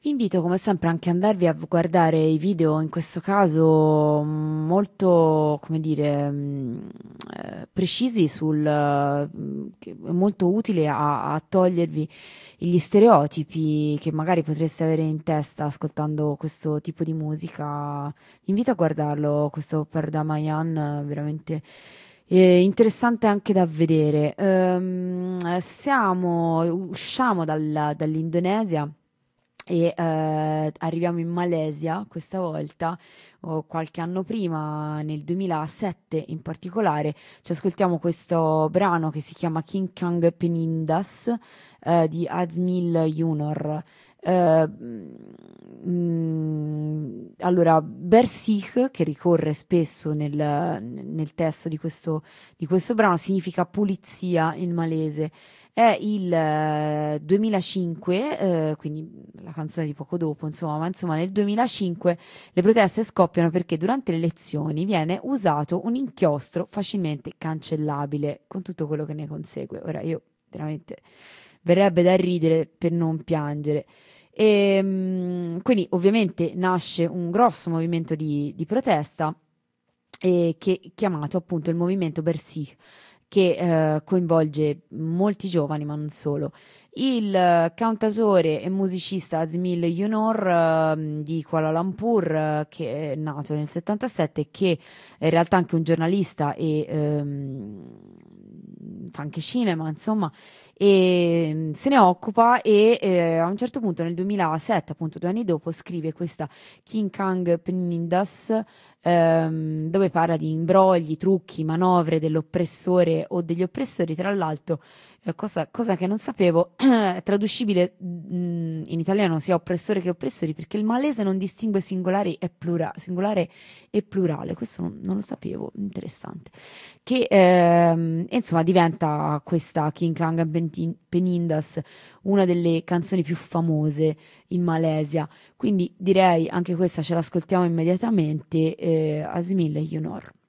Vi invito come sempre anche ad andarvi a guardare i video, in questo caso molto, come dire, precisi che è molto utile a togliervi gli stereotipi che magari potreste avere in testa ascoltando questo tipo di musica. Vi invito a guardarlo, questo per Damayan, veramente interessante anche da vedere. Usciamo dall'Indonesia e arriviamo in Malesia questa volta, o qualche anno prima, nel 2007 in particolare. Ci ascoltiamo questo brano che si chiama King Kang Penindas di Azmil Junior. Allora, Bersih, che ricorre spesso nel testo di questo brano, significa pulizia in malese. È il 2005, quindi la canzone di poco dopo, insomma, ma insomma nel 2005 le proteste scoppiano perché durante le elezioni viene usato un inchiostro facilmente cancellabile, con tutto quello che ne consegue. Ora io veramente verrebbe da ridere per non piangere. Quindi ovviamente nasce un grosso movimento di protesta chiamato appunto il movimento Bersih, che coinvolge molti giovani, ma non solo. Il cantautore e musicista Azmil Junior di Kuala Lumpur, che è nato nel 77, che è in realtà anche un giornalista e fa anche cinema, insomma, e se ne occupa e a un certo punto nel 2007, appunto 2 anni dopo, scrive questa King Kang Penindas, dove parla di imbrogli, trucchi, manovre dell'oppressore o degli oppressori, tra l'altro, cosa che non sapevo, è traducibile in italiano sia oppressore che oppressori, perché il malese non distingue singolare e plurale, questo non lo sapevo, interessante. Che insomma diventa questa King Kang Penindas una delle canzoni più famose in Malesia, quindi direi anche questa ce l'ascoltiamo immediatamente, Azmil Junior.